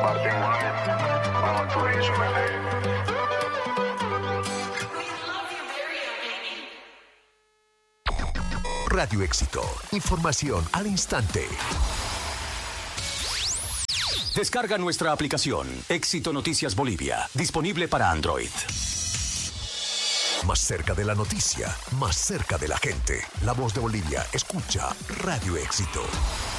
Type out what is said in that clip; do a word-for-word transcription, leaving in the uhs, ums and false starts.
Martin White, vamos tú y súbele. Radio Éxito. Información al instante. Descarga nuestra aplicación Éxito Noticias Bolivia, disponible para Android. Más cerca de la noticia, más cerca de la gente. La voz de Bolivia, escucha Radio Éxito.